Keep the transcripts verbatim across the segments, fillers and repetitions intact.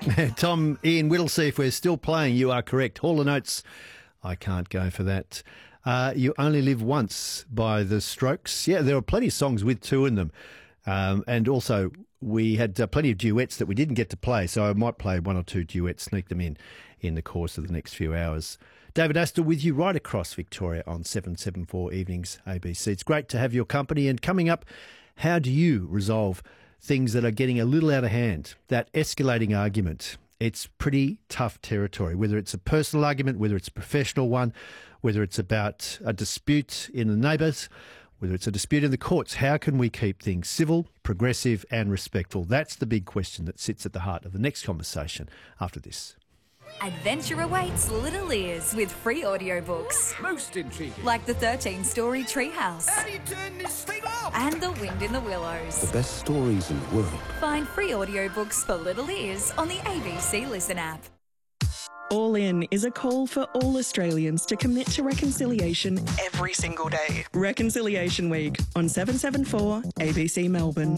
Tom, Ian Whittlesey, if we're still playing, you are correct. Hall and Oates, I can't go for that. Uh, you Only Live Once by The Strokes. Yeah, there are plenty of songs with two in them. Um, and also, we had uh, plenty of duets that we didn't get to play, so I might play one or two duets, sneak them in in the course of the next few hours. David Astor with you right across Victoria on seven seven four Evenings A B C. It's great to have your company. And coming up, how do you resolve things that are getting a little out of hand? That escalating argument. It's pretty tough territory, whether it's a personal argument, whether it's a professional one, whether it's about a dispute in the neighbours, whether it's a dispute in the courts. How can we keep things civil, progressive and respectful? That's the big question that sits at the heart of the next conversation after this. Adventure awaits Little Ears with free audiobooks. Most intriguing. Like the thirteen-story Treehouse. How do you turn this thing off? And The Wind in the Willows. The best stories in the world. Find free audiobooks for Little Ears on the A B C Listen app. All In is a call for all Australians to commit to reconciliation every single day. Reconciliation Week on seven seven four A B C Melbourne.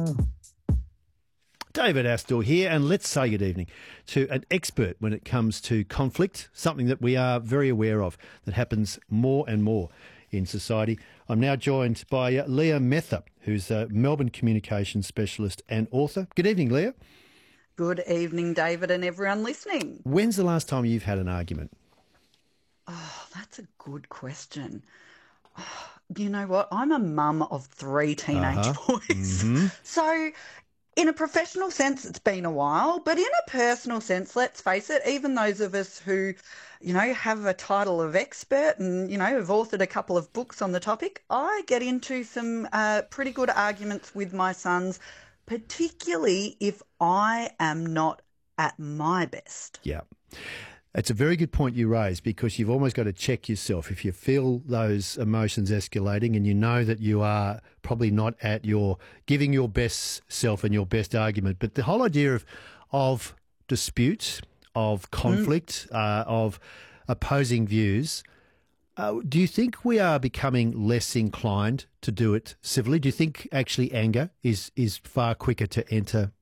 David Astor here, and let's say good evening to an expert when it comes to conflict, something that we are very aware of that happens more and more in society. I'm now joined by uh, Leah Mether, who's a Melbourne communications specialist and author. Good evening, Leah. Good evening, David, and everyone listening. When's the last time you've had an argument? Oh, that's a good question. Oh, you know what? I'm a mum of three teenage Uh-huh. boys. Mhm. So in a professional sense, it's been a while, but in a personal sense, let's face it, even those of us who, you know, have a title of expert and, you know, have authored a couple of books on the topic, I get into some uh, pretty good arguments with my sons, particularly if I am not at my best. Yeah. It's a very good point you raise, because you've almost got to check yourself. If you feel those emotions escalating and you know that you are probably not at your giving your best self and your best argument, but the whole idea of of dispute, of conflict, mm. uh, of opposing views, uh, do you think we are becoming less inclined to do it civilly? Do you think actually anger is is far quicker to enter